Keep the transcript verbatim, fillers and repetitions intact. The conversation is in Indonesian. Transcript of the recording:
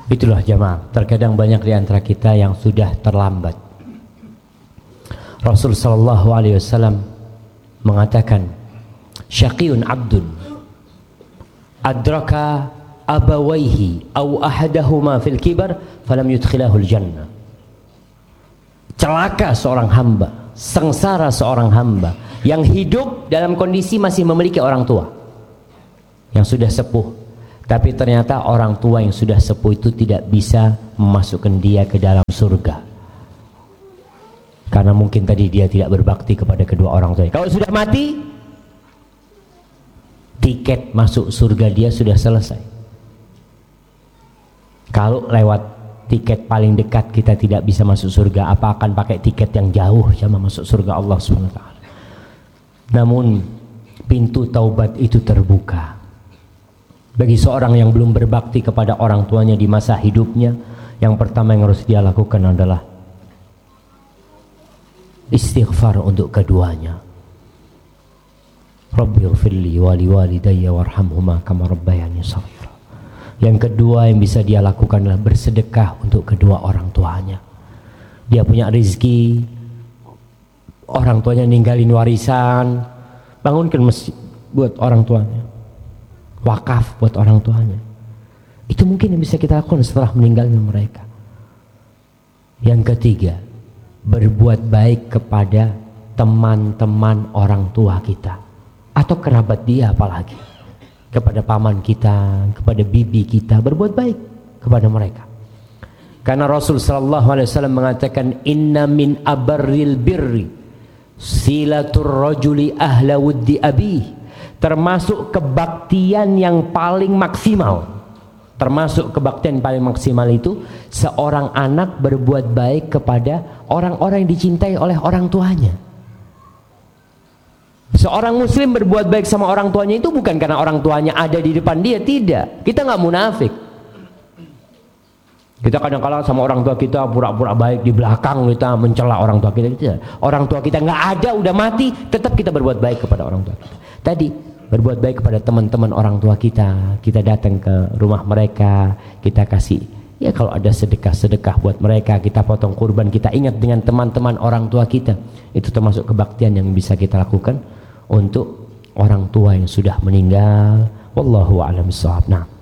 Itulah jamaah, terkadang banyak di antara kita yang sudah terlambat. Rasul sallallahu alaihi wasallam mengatakan, syaqiyun abdun adraka abawaihi aw ahadahuma fil kibar falam yudkhilahul jannah. Celaka seorang hamba, sengsara seorang hamba yang hidup dalam kondisi masih memiliki orang tua yang sudah sepuh, tapi ternyata orang tua yang sudah sepuh itu tidak bisa memasukkan dia ke dalam surga, karena mungkin tadi dia tidak berbakti kepada kedua orang tuanya. Kalau sudah mati, tiket masuk surga dia sudah selesai. Kalau lewat tiket paling dekat kita tidak bisa masuk surga, apa akan pakai tiket yang jauh sama masuk surga Allah subhanahu wa taala. Namun pintu taubat itu terbuka bagi seorang yang belum berbakti kepada orang tuanya di masa hidupnya. Yang pertama yang harus dia lakukan adalah istighfar untuk keduanya. Rabbighfirli wa liwalidayya warhamhuma kama rabbayani shaghira. Yang kedua yang bisa dia lakukan adalah bersedekah untuk kedua orang tuanya. Dia punya rezeki, orang tuanya ninggalin warisan, bangunkan masjid buat orang tuanya, wakaf buat orang tuanya. Itu mungkin yang bisa kita lakukan setelah meninggalnya mereka. Yang ketiga, berbuat baik kepada teman-teman orang tua kita atau kerabat dia, apalagi kepada paman kita, kepada bibi kita, berbuat baik kepada mereka. Karena Rasul sallallahu alaihi wasallam mengatakan, inna min abarril birri silatur rajuli ahla wuddi abih. Termasuk kebaktian yang paling maksimal, termasuk kebaktian yang paling maksimal itu seorang anak berbuat baik kepada orang-orang yang dicintai oleh orang tuanya. Seorang muslim berbuat baik sama orang tuanya itu bukan karena orang tuanya ada di depan dia, tidak. Kita nggak munafik. Kita kadang-kadang sama orang tua kita pura-pura baik, di belakang kita mencela orang tua kita. Tidak. Orang tua kita nggak ada, udah mati, tetap kita berbuat baik kepada orang tua kita. Tadi berbuat baik kepada teman-teman orang tua kita, kita datang ke rumah mereka, kita kasih, ya kalau ada sedekah-sedekah buat mereka, kita potong kurban, kita ingat dengan teman-teman orang tua kita. Itu termasuk kebaktian yang bisa kita lakukan untuk orang tua yang sudah meninggal. Wallahu a'lam bishawab. Nah.